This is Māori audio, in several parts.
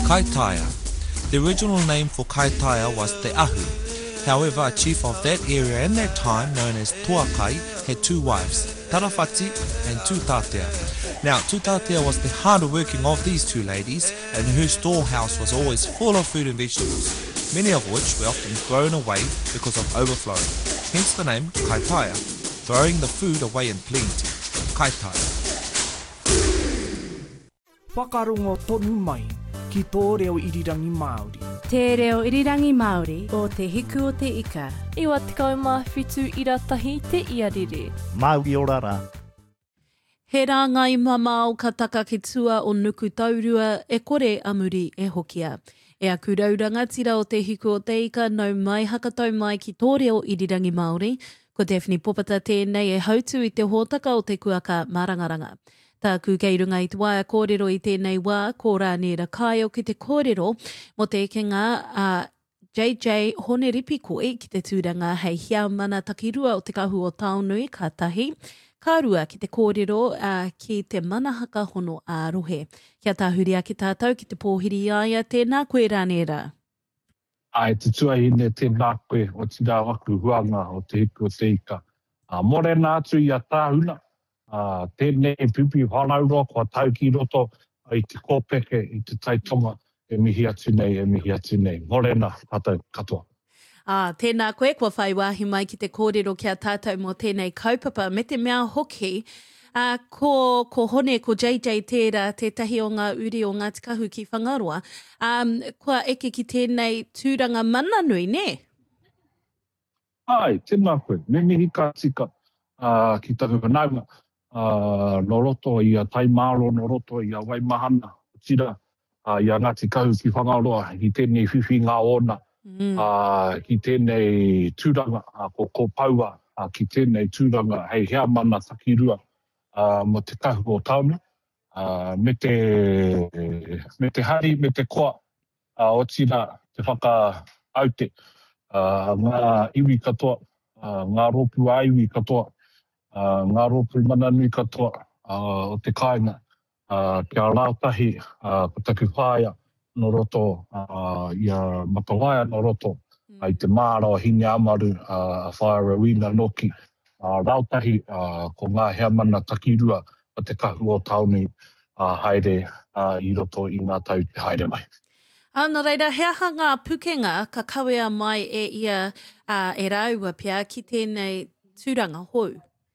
Kaitaia. The original name for Kaitaia was Te Ahu. However, a chief of that area in that time, known as Tuakai, had two wives, Tarawhati and Tutatea. Now, Tutatea was the harder working of these two ladies, and her storehouse was always full of food and vegetables, many of which were often thrown away because of overflowing. Hence the name Kaitaia, throwing the food away in plenty. Kaitaia. Whakarongo tonu mai ki tō reo irirangi Māori. Te reo irirangi Māori o te hiku o te ika. Iwa te kaumawhitu iratahi te iarere. Māui orara. He rā ngai mamao ka taka ki tua o nuku taurua e kore amuri e hokia. E aku rauranga tira o te hiku o te ika nau mai hakatau mai ki tō reo irirangi Māori. Ko Daphne Popata tēnei e hautu i te hōtaka o te kuaka Marangaranga. Tā ku kei runga i te waia kōrero i tēnei wā, ko rānera kai o ki te kōrero mo te ekenga JJ Honeripi koe ki te tūranga hei hia mana takirua o te kahu o Taonui ka tahi. Ka rua ki te kōrero ki te manahaka hono a rohe. Kia tāhuria ki tātou ki te pōhiri aia, tēnā koe rānera. Ai te tuahine tēnā koe o tira waku huanga o te hiku o te ika. Morena atu i a tāhuna. Tēnei pipi whanauroa kua tau ki roto i te kōpeke, i te taitonga, e mihi atu nei. Morena, tātou katoa. Tēnā koe, kua whai wāhi mai ki te kōrero kia tātou mō tēnei kaupapa. Me te mea hoki, ko hone, ko JJ tērā, te tahi o ngā uri o Ngāti Kahu ki Whangaroa. Kua eke ki tēnei tūranga mananui, ne? Ai, tēnā koe, me mihi ka tika ki taku whanaunga. No roto i a Taimaro, no roto i a Waimahana, tira, i a Ngāti Kahu ki Whangaroa, ki tēnei whiwhi ngā ona, ki tēnei tūranga, ko Paua, ki tēnei tūranga, hei hea mana takirua, mo te kahu o tauna, me te hari, me te koa, o tira, te whaka aute, ngā iwi katoa, ngā ropu a iwi katoa, ngā ropu mananui katoa o te kāinga, kia rātahi, ko taku whāia no roto, i a Matawāia no roto, i te māra o Hine Amaru, a Whaerawina Noki, rātahi ko ngā hea mana takirua o te kahu o Taonui, haere i roto i ngā tau te haere mai. Nā reira, hea hanga pukenga ka kawea mai e ia e raua pia ki tēnei tūranga hou?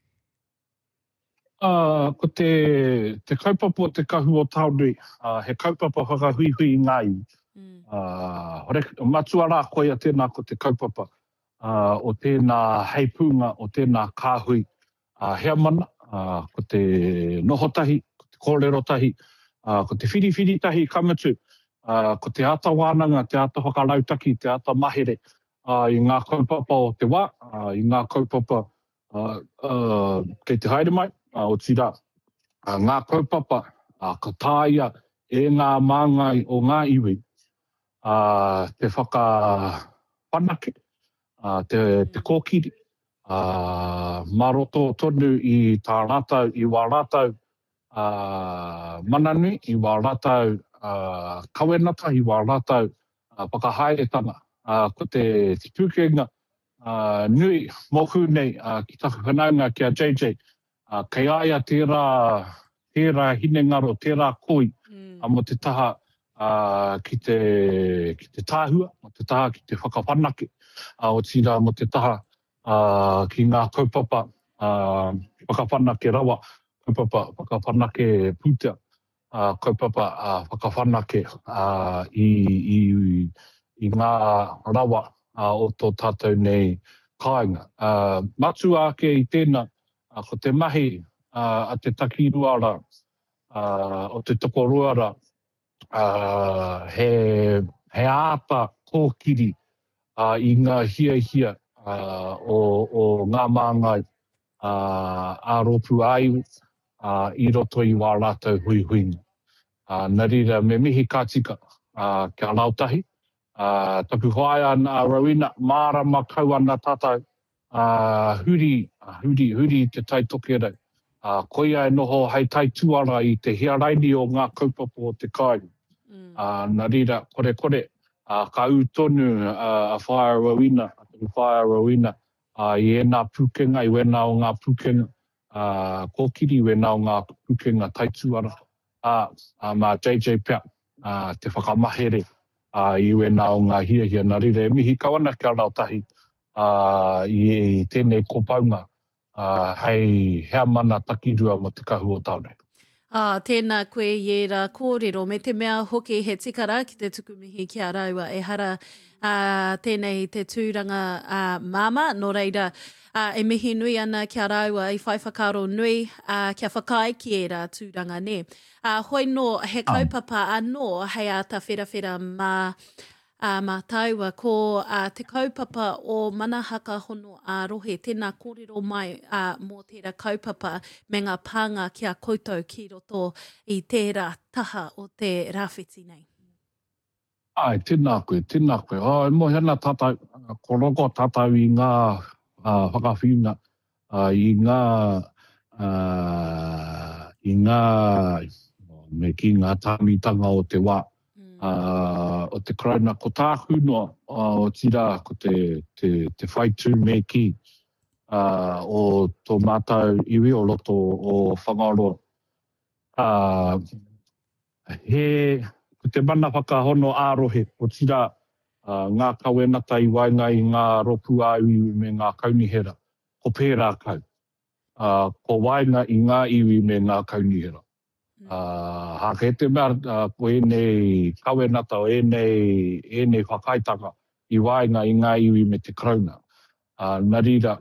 Ko te kaupapa o te kahu o Taonui, he kaupapa whakahuihui i ngā iwi. Matua rā koia tēnā ko te kaupapa o tēnā heipunga, o tēnā kāhui. Hea mana, ko te nohotahi, ko te kōrerotahi, ko te whiriwhiri tahi kamatu, ko te ata wānanga, te ata whakarautaki, te ata mahere, i ngā kaupapa o te wā, i ngā kaupapa kei te haere mai, o tira, ngā kaupapa, ka tāia e ngā māngai o ngā iwi, te whakawhanake, te kōkiri, maroto tonu i tā rātau, i wā rātau mananui, i wā rātau kawenata, i wā rātau whakahaeretanga. Ko te pukenga nui mohu nei ki taku whanaunga kia JJ, kei aia tērā hinengaro, tērā koi, mo te taha ki te tāhua, mo te taha ki te whakawhanake, o tira mo te taha ki ngā kaupapa whakawhanake rawa, kaupapa whakawhanake puta, kaupapa whakawhanake i ngā rawa o tō tātou nei kāinga. Matu ake i tēnā, ko te mahi a te takiruara, o te tokoruara, he āta kōkiri i ngā hia o ngā māngai āropu aiu i roto i wā rātou huihuinga. Nā rira me mihi kātika kia rautahi. Taku hoaia nā Rowena, māra makau ana tātou huri te taitokerau. Koia e noho hei tai tuara i te hiaraini o ngā kaupapa o te kai. Nā reira, kore, ka utonu a whaerawina, i ena pukenga, i wena o ngā pukenga, kōkiri wena o ngā pukenga taituara, mā JJ Pea, te whakamahere, i wena o ngā hiahia. Nā reira, e mihi kawana kia rautahi, i tēnei kopaunga, hei hea mana takirua mo te kahu o Taurei. Tēnā koe i rā kōrero, me te mea hoki he tikara ki te tukumihi ki a Rāua e hara tēnei te tūranga māma, nō reira e mihi nui ana ki a Rāua i whai whakaro nui kia whakai ki e rā tūranga ne. Hoi no he kaupapa anō hei a ta whera mā taua ko te kaupapa o Manahaka Hono a Rohe, tēnā kōrero mai mō tērā kaupapa me ngā pānga kia koutou ki roto i tērā taha o te rāwhiti nei. Tēnā koe. E mo hana tātou, koroko tātou i ngā whakawhiunga, i ngā me ki ngā tāmitanga o te wā. O te krauna ko tāku noa o tira ko te whaitū me ki o tō mātou iwi o loto o whangaroa. Ko te mana whakahono ārohe o tira ngā kawenata i wainga i ngā ropu āiwi me ngā kaunihera. Ko pērā kau. Ko wainga i ngā iwi me ngā kaunihera. Hake te mea ko enei kawenata o enei whakaitanga i wainga i ngā iwi me te krauna. Nā reira,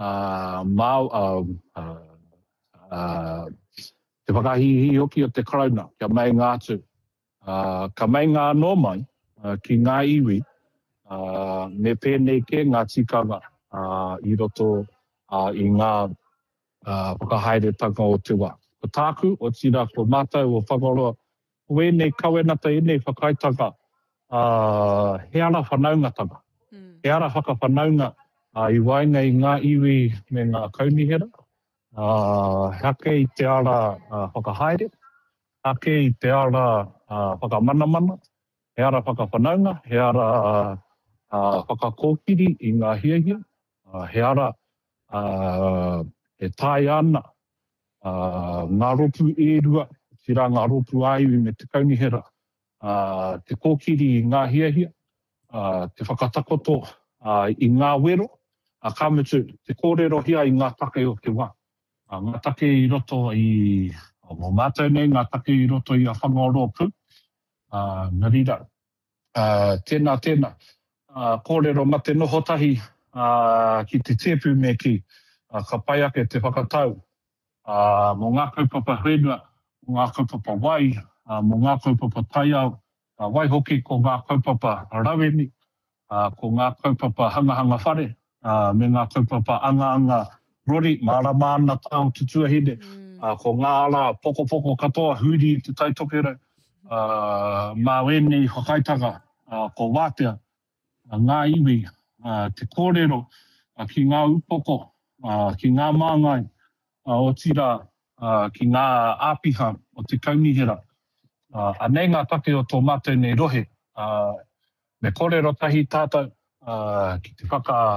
te whakahihi hoki o te krauna, kia mai ngā atu. Ka mai ngā anō mai ki ngā iwi, me pēnei ke ngā tikanga i roto i ngā whakahaeretanga o te wā. Ko tāku, o tira ko mātou o whakaroa, o enei kawenata, enei whakaitanga, he ara whanaungatanga. He ara whakawhanaunga i wainga i ngā iwi me ngā kaunihera. Hake i te ara whakahaere, hake i te ara whakamanamana, he ara whakawhanaunga, he ara whakakōkiri i ngā hiahia, he ara e tai ana, ngā ropu ērua, tira ngā ropu āiwi me te kaunihera, te kōkiri i ngā hiahia, te whakatakoto i ngā wero, ka mutu te kōrero hia i ngā take o te wā. Ngā take i roto i, mō mātou nei, ngā take i roto i a whangaroa pū. Nā reira, tēnā, kōrero ma te noho tahi ki te tēpū me ki, ka pai ake te whakatau, mō ngā kaupapa whenua, mō ngā kaupapa wai, mō ngā kaupapa taiao, wai hoki ko ngā kaupapa rawemi, ko ngā kaupapa hangahanga whare, me ngā kaupapa anga rori, marama ana tau tutuahine, ko ngā ala poko katoa huri i te taitokere, mā wenei whakaitanga, ko wātea, ngā iwi, te kōrero, ki ngā upoko, ki ngā māngai, o tira ki ngā āpiha o te kaunihera. Anei ngā take o tō mātou nei rohe, me kōrero tahi tātou ki te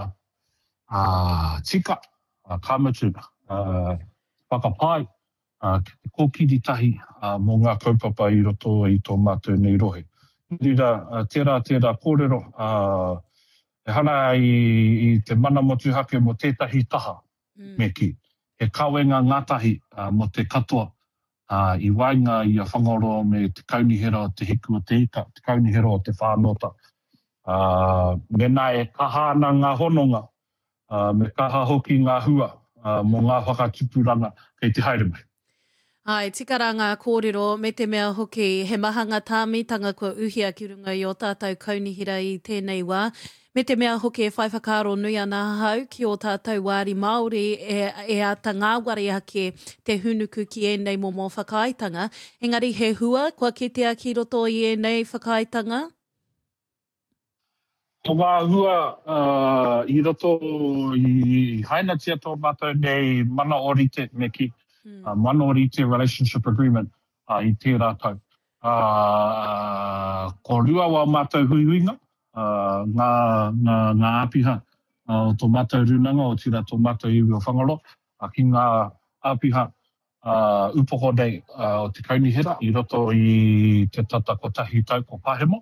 tika, ka mutu, whakapai, ki te kōkiri tahi mō ngā kaupapa i roto i tō mātou nei rohe. Rira, tērā kōrero, e hana i te mana motu hake mo tētahi taha me ki. He kawenga ngātahi mo te katoa i wainga i a whangaroa me te kaunihera o te hiku o te ika, te kaunihera o te whānota. Me nā e kaha ana ngā hononga, me kaha hoki ngā hua mo ngā whakatupuranga kei te haere mai. Tikara ngā kōrero me te mea hoki he mahanga tāmitanga kua uhia ki runga i o tātou kaunihera i tēnei wā. Me te mea hoki e whai whakaro nui ana hau ki o tātou wāri Māori e ata ngā wari ake te hunuku ki ēnei mō whakaaitanga. Engari he hua, kua kitea ki roto i ēnei whakaaitanga? Ko ngā hua i roto i hainatia tō mātou nei mana orite me ki. Mana orite relationship agreement i tērā tau. Ko rua wa mātou huihuinga, ngā apiha o tō mātou runanga o tira tō mātou iwi o whangaro, ki ngā apiha upoko nei o te kaunihera i roto i te tata kotahi tau ko Pahemo.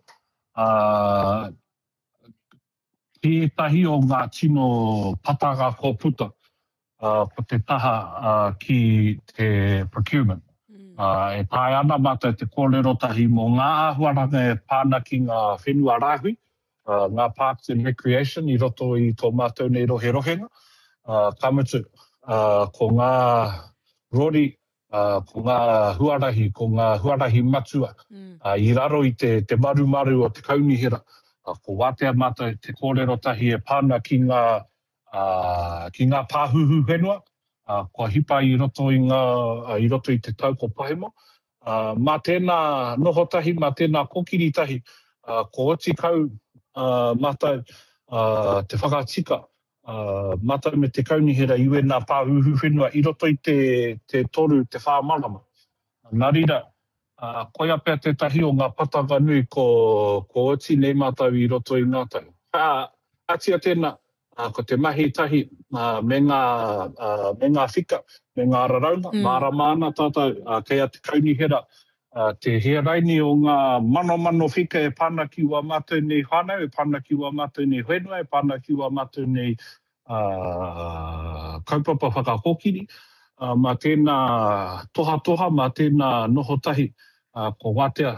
Tētahi o ngā tino patanga ko puta ko te taha ki te procurement. E tae ana mātou te kōrero tahi mō ngā ahuaranga e pāna ki ngā whenua rāhui, ngā Parks and Recreation i roto i tō mātou nei rohe rohenga. Kamutu, ko ngā rori, ko ngā huarahi, ko ngā huarahi matua, i raro i te maru o te kaunihera. Ko wātea mātou te kōrero tahi e pāna ki ngā pāhuhu whenua, ko hipa i roto i te tau ko Pahemo. Mā tēnā noho tahi, mā tēnā kokiri tahi, ko oti kau mātou te whakatika, mātou me te kaunihera iwe nā pāhuhu whenua i roto i te toru, te whāmarama. Nā rira, koia pēr te tahi o ngā patanga nui ko oti nei mātou i roto i ngā tau. Atia tēnā, ko te mahi tahi me ngā whika, me ngā raraunga, mārama ana tātou, kei a te kaunihera, te hearaini o ngā mano whika e pāna ki wā mātou nei whānau, e pāna ki wā mātou nei whenua, e pāna ki wā mātou nei kaupapa whakahokiri. Mā tēnā toha, mā tēnā noho tahi, ko wātea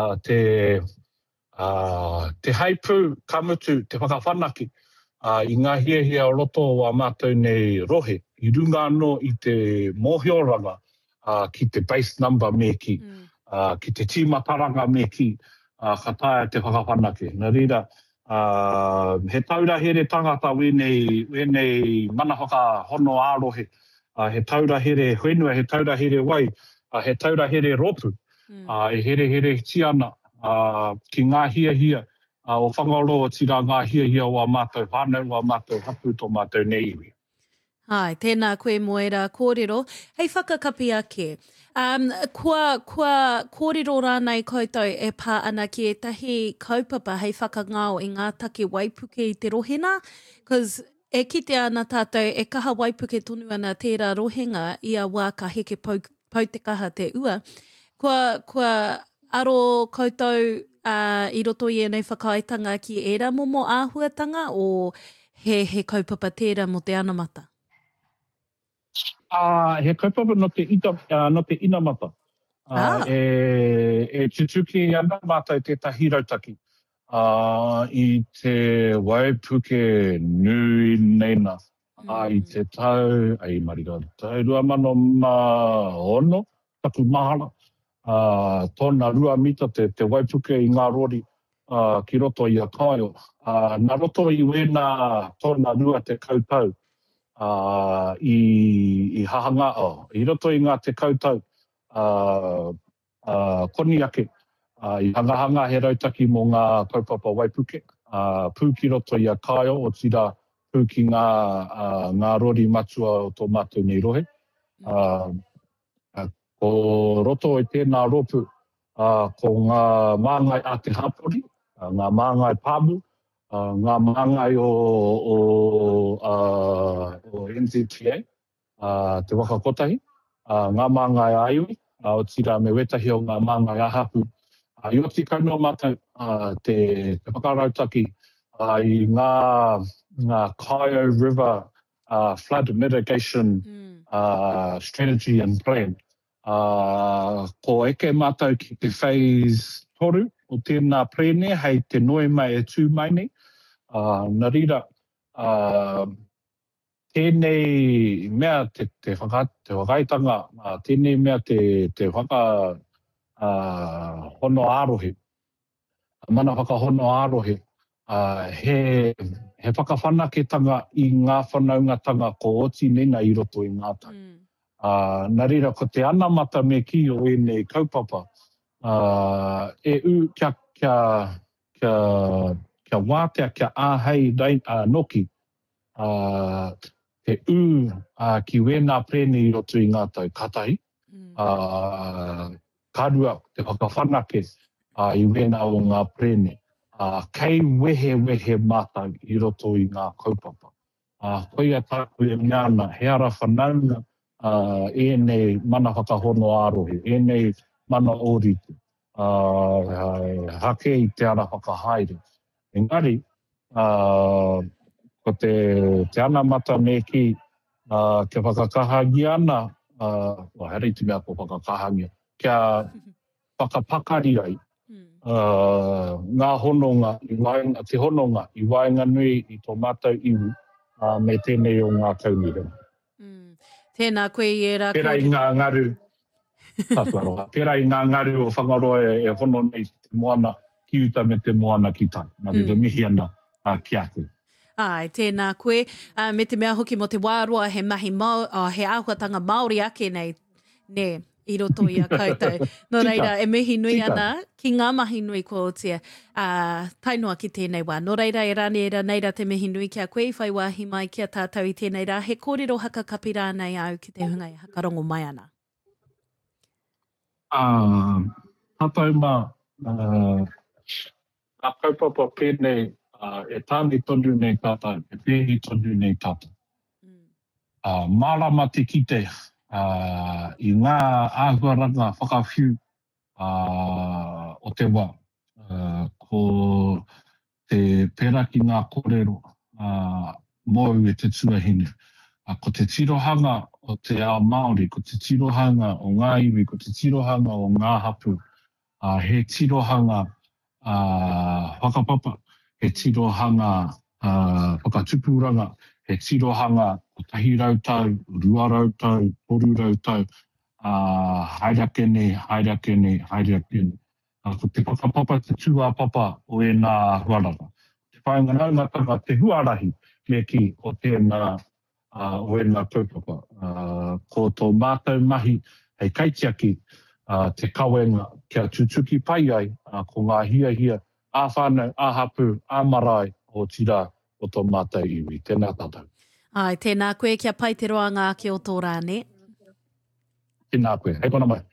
te haipū kamutu, te whakawhanaki, i ngā hiahia o roto wā mātou nei rohe, i runga anō i te mōhioranga ki te base number me ki, ki te tīmataranga me ki, ka taia te whakawhanaki. Nā rira, he taurahere tangata wenei mana whakahono ārohe, he taurahere whenua, he taurahere wai, he taurahere ropu, e here tiana ki ngā hiahia, o whangaro o tira ngā hiahia wā mātou whānau, wā mātou hapu tō mātou nei iwi. Hai, tēnā koe moera kōrero. Hei whakakapi ake. Kua kōrero rānei koutou e pā ana ki e tahi kaupapa hei whakangao i ngā take waipuke i te rohena, because e kite ana tātou e kaha waipuke tonu ana tērā rohenga ia wā ka heke pau te kaha te ua. Kua aro koutou i roto i enei whakaaetanga ki ērā momo āhuatanga o he kaupapa tērā mo te anamata? He kaupapa no te inamata. E tutuki ana mātou tētahi rautaki. I te waipuke nui neina. I te tau, ai marika, tau 2006, taku mahara. Tōna rua mita te waipuke i ngā rori ki roto i a Kaio. Nā roto i wēnā tōna rua te kaupau i hahanga i roto i ngā te kautau koni ake i hangahanga he rautaki mō ngā kaupapa waipuke. Pū ki roto i a Kaio o tira pū ki ngā rori matua o tō mātou nei rohe. Ko roto i tēnā ropu, ko ngā māngai a te hapori, ngā māngai pāmu, ngā māngai o NZTA, te wakakotahi, ngā māngai aiwi, o tira me wetahi o ngā māngai ahapu. I oti kaunua mātou te whakarautaki i ngā Kaio River Flood Mitigation Strategy and Plan. Ko eke mātou ki te phase toru o tēnā prene hei te noe mai e tū mai nei. Nā rira, tēnei mea te whakaitanga, tēnei mea te whaka hono ārohe, mana whakahono ārohe, he whakawhanaketanga i ngā whanaungatanga ko oti nena i roto i ngā tau. Nā rira, ko te anamata me ki o enei kaupapa, e kia wātea, kia āhei noki, te ki wēnā prene i roto i ngā tau katahi. Kārua te whakawhanake I wena o ngā prene. Kei wehe mātau I roto I ngā kaupapa. Koia tāku e miana, he ara whanaunga nei mana whakahono arohe, nei mana ōrite. Hake I te ara whakahaere. Engari, ko te ana mata me ki ke whakakahangi ana, here te mea ko whakakahangi, kia whakapakari ai, ngā hononga, te hononga, I waenga nui I tō mātou iwi, me tēnei o ngā kaunira. Tēnā koe I era Pera I ngā ngaru, pera I ngā ngaru o whangaroa e hono nei te moana, ki uta me te moana ki tai. Nā te mihi ana ki atu. Ai, tēnā koe. Me te mea hoki mo te wāroa he mahi he āhuatanga Māori ake nei, ne, I roto I a koutou. Nō reira, e mihi nui ana, ki ngā mahi nui ko otia, tainoa ki tēnei wā. Nō reira, e rāne era neira te mihi nui kia koe I whai wāhi mai kia tātou I tēnei rā. He kōrero haka kapi rānei au ki te hunga I hakarongo mai ana. Tātou mā, a kaupapa pēnei, e tāne tonu nei tātou, e pēhi tonu nei tātou. Mārama te kite, I ngā āhuaranga whakawhiu o te wā. Ko te pera ki ngā kōrero mōu e te tuahine. Ko te tirohanga o te ao Māori, ko te tirohanga o ngā iwi, ko te tirohanga o ngā hapu. He tirohanga whakapapa, he tirohanga whakatupuranga, he tirohanga o tahi rautau, rua rautau, toru rautau, hairakene. Ko te whakapapa, te tuapapa o e nā huarara. Te whainganaumatanga te huarahi me ki o tēnā o e nā kaupapa. Ko tō mātou mahi hei kaitiaki te kawenga kia tutuki pai ai ko ngā hia, āwhānau, āhapu, āmarae o tira o tō mātou iwi. Tēnā tātou. Ai, tēnā koe kia pai te roanga ki o tō rāne. Tēnā koe. Hei kona mai.